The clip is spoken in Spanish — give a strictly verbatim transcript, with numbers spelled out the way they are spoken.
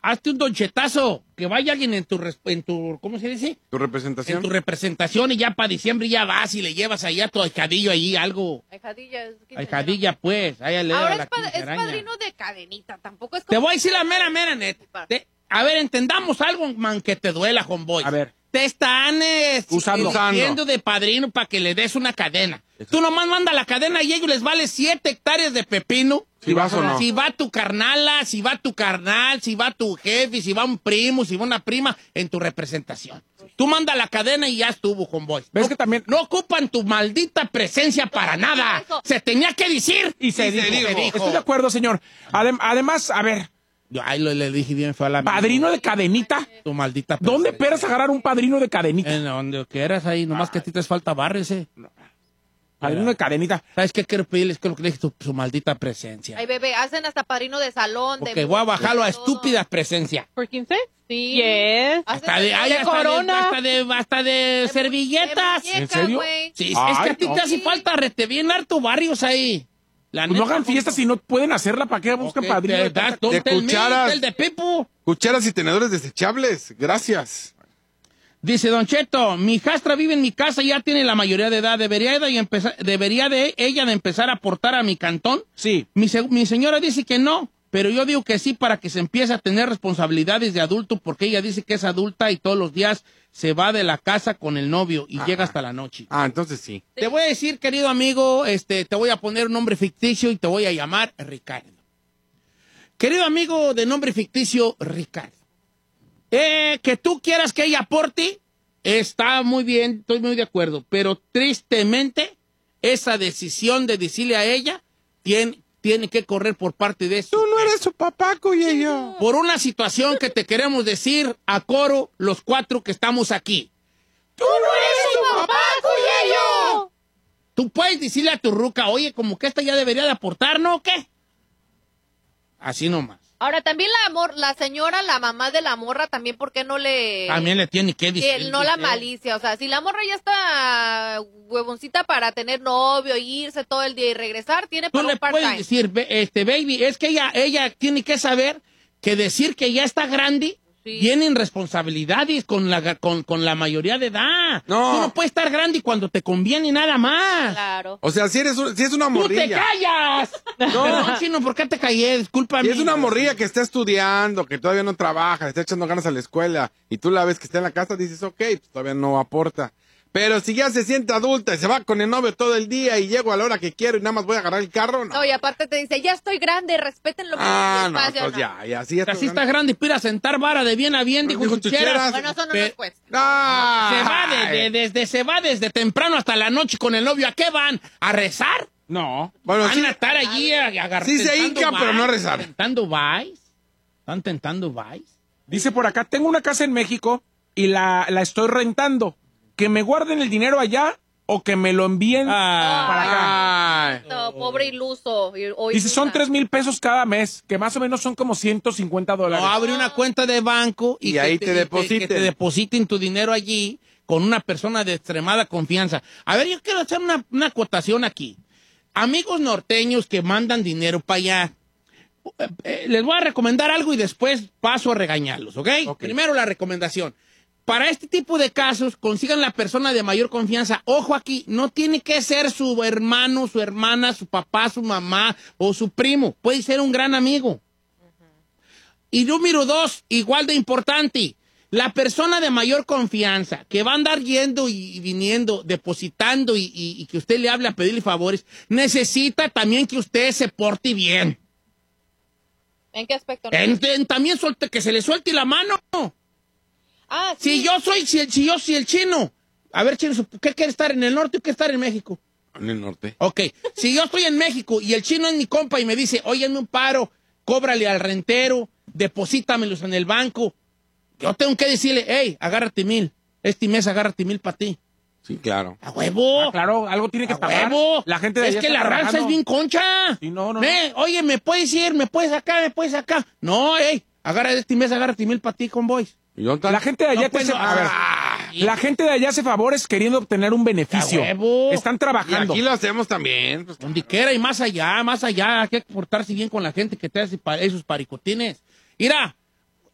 hazte un donchetazo, que vaya alguien en tu, en tu, ¿cómo se dice? ¿Tu representación? En tu representación y ya para diciembre ya vas y le llevas allá tu ahijadillo allí, algo. Ahijadilla es quinceañera. Ahijadilla, pues. Ahí le Ahora da es, pa- la es quinceañera. padrino de cadenita, tampoco es Te como... voy a decir la mera, mera, neta. Te- a ver, entendamos algo, man, que te duela, homeboy. A ver. Te están eh, Usando. eligiendo de padrino para que le des una cadena. Tú nomás manda la cadena y ellos les vale siete hectáreas de pepino. Si vas o no. Si va tu carnala, si va tu carnal, si va tu jefe, si va un primo, si va una prima en tu representación. Tú manda la cadena y ya estuvo, homeboy. ¿Ves No, que también- no ocupan tu maldita presencia para nada. eso. Se tenía que decir Y se, y dijo. se dijo. Estoy de acuerdo, señor. Adem- además, a ver, Yo, ay, lo, le dije bien fue a la padrino de cadenita. tu maldita ¿Dónde presencia. esperas agarrar un padrino de cadenita? En donde quieras ahí, nomás que a ti te falta bárrese. Padrino de cadenita. ¿Sabes qué quiero pedirles? Creo que le dije tu, su maldita presencia. Ay, bebé, hacen hasta padrino de salón, de... Porque voy a bajarlo a de todo. estúpida presencia. ¿Por quince? Sí. Yes. Hacen Hasta de, ay, de hasta de, corona. hasta de, hasta de servilletas. de muñeca, ¿En serio? güey. Sí, es Ay, que a ti no. te hace falta rete bien harto barrios ahí. La Pues no neta, hagan fiestas si no pueden hacerla. ¿Para qué buscan Ok, padrino? te de das- tanta- don't de tell me, cucharas. tell the people. Cucharas y tenedores desechables. Gracias. Dice Don Cheto, mi hijastra vive en mi casa y ya tiene la mayoría de edad. ¿Debería de, empezar, debería de ella de empezar a aportar a mi cantón? Sí. Mi, se- mi señora dice que no, pero yo digo que sí para que se empiece a tener responsabilidades de adulto, porque ella dice que es adulta y todos los días se va de la casa con el novio y llega hasta la noche. Ah, entonces sí. Te voy a decir, querido amigo, este, te voy a poner un nombre ficticio y te voy a llamar Ricardo. Querido amigo de nombre ficticio, Ricardo. Eh, que tú quieras que ella aporte, está muy bien, estoy muy de acuerdo, pero tristemente esa decisión de decirle a ella tiene, tiene que correr por parte de eso. Tú no eres su papá, Cuyello. Por una situación que te queremos decir a coro los cuatro que estamos aquí. ¡Tú no eres su papá, Cuyello! Tú puedes decirle a tu ruca, oye, como que esta ya debería de aportar, ¿no? ¿O qué? Así nomás. Ahora, también la amor, la señora, la mamá de la morra, también, ¿por qué no le...? También le tiene que decir. que no la malicia, o sea, si la morra ya está huevoncita para tener novio, irse todo el día y regresar, tiene Tú para le un puedes part-time. decir, "Ve, este, baby, es que ella, ella tiene que saber que decir que ya está grande Sí. tienen responsabilidades con la, con, con la mayoría de edad. No. Tú no puedes estar grande cuando te conviene nada más. Claro. O sea, si, eres un- si es una ¡Tú te morrilla. callas! No, chino, ¿por qué te callé? Discúlpame. Si es una morrilla que está estudiando, que todavía no trabaja, le está echando ganas a la escuela, y tú la ves que está en la casa, dices, ok, pues todavía no aporta. Pero si ya se siente adulta y se va con el novio todo el día y llego a la hora que quiero y nada más voy a agarrar el carro, no. No, y aparte te dice, ya estoy grande, respeten lo que Ah, es mi no, espacio. pues no. ya, y así es. Así está grande, pira a sentar vara de bien a bien, dijo, Dijo Chucheras. Chucheras. Bueno, eso no Pe- nos cuesta. Ah, Se va de- de- desde, se va desde temprano hasta la noche con el novio. ¿A qué van? ¿A rezar? No. Bueno, Van sí, a estar allí a, a agarrar. Sí se tentando hincan, pero no a vice, rezar. Tentando vice. Están tentando vice. Dice por acá, tengo una casa en México y la, la estoy rentando. Que me guarden el dinero allá o que me lo envíen Ah. para acá. Ay. No, pobre iluso. y- o Dice, son ilusa. tres mil pesos cada mes, que más o menos son como ciento cincuenta dólares. No, abre una cuenta de banco y, Y que ahí te, te y que- depositen. que te depositen tu dinero allí con una persona de extremada confianza. A ver, yo quiero hacer una, una acotación aquí. Amigos norteños que mandan dinero para allá, eh, eh, les voy a recomendar algo y después paso a regañarlos, ¿ok? Ok. Primero la recomendación. Para este tipo de casos, consigan la persona de mayor confianza. Ojo aquí, no tiene que ser su hermano, su hermana, su papá, su mamá o su primo. Puede ser un gran amigo. Y número dos, igual de importante, la persona de mayor confianza que va a andar yendo y viniendo, depositando y, y- y que usted le hable a pedirle favores, necesita también que usted se porte bien. ¿En qué aspecto? En- en- también suelte, que se le suelte la mano. Ah, sí. Si yo soy, si, el- si yo soy el chino, a ver, chino, ¿qué quiere estar en el norte o qué estar en México? En el norte. Ok, si yo estoy en México y el chino es mi compa y me dice, oye, hazme un paro, cóbrale al rentero, deposítamelos en el banco, yo tengo que decirle, hey, agárrate mil, este mes agárrate mil para ti. Sí, claro. ¡A huevo! Ah, claro, algo tiene que ¡A pagar. huevo! La gente de es allá que está la raza trabajando. es bien concha. Sí, no, no, Ve, oye, ¿me puedes ir? ¿Me puedes acá? ¿Me puedes acá? No, hey, agárrate este mes, agárrate mil para ti, convoys. ¿Y dónde está? La gente de allá No, te pues, hace, no, a ver, ay. la gente de allá hace favores queriendo obtener un beneficio. ¡A huevo! Están Y trabajando. aquí lo hacemos también. Pues, Donde quiera y más allá, más allá, hay que portarse bien con la gente que te hace pa- esos paricotines. Mira,